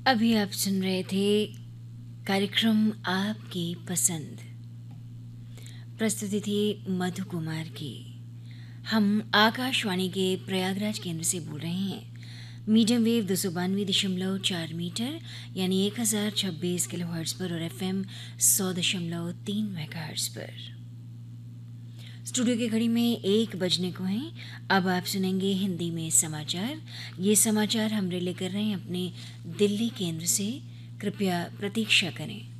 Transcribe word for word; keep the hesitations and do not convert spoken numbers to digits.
अभी आप सुन रहे थे कार्यक्रम आपकी पसंद। प्रस्तुति थी मधु कुमार की। हम आकाशवाणी के प्रयागराज केंद्र से बोल रहे हैं। मीडियम वेव दो सौ बानवे दशमलव चार मीटर यानी एक हज़ार छब्बीस किलो हर्ट्ज पर और एफ एम सौ दशमलव तीन मेगा हर्ट्ज पर। स्टूडियो की घड़ी में एक बजने को हैं। अब आप सुनेंगे हिंदी में समाचार। ये समाचार हम रिले कर रहे हैं अपने दिल्ली केंद्र से। कृपया प्रतीक्षा करें।